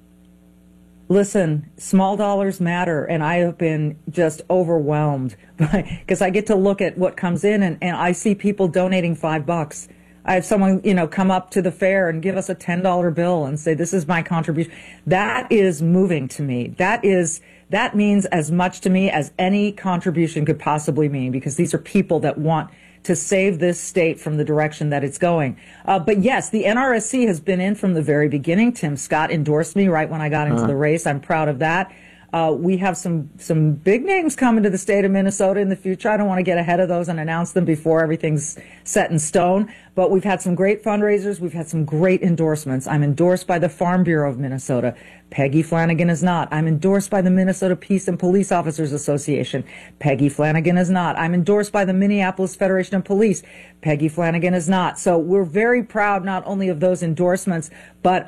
Listen, small dollars matter, and I have been just overwhelmed because I get to look at what comes in, and, and I see people donating five bucks. I have someone, you know, come up to the fair and give us a ten dollar bill and say, this is my contribution. That is moving to me. That is, that means as much to me as any contribution could possibly mean, because these are people that want to save this state from the direction that it's going. Uh, but yes, the N R S C has been in from the very beginning. Tim Scott endorsed me right when I got into uh-huh. the race. I'm proud of that. Uh, Uh, we have some some big names coming to the state of Minnesota in the future. I don't want to get ahead of those and announce them before everything's set in stone. But we've had some great fundraisers. We've had some great endorsements. I'm endorsed by the Farm Bureau of Minnesota. Peggy Flanagan is not. I'm endorsed by the Minnesota Peace and Police Officers Association. Peggy Flanagan is not. I'm endorsed by the Minneapolis Federation of Police. Peggy Flanagan is not. So we're very proud not only of those endorsements, but